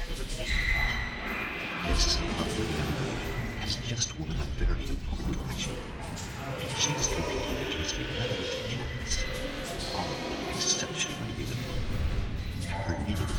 This lovely woman has just one very important question. She's competing against relevant agents, all exceptionally beautiful. Her name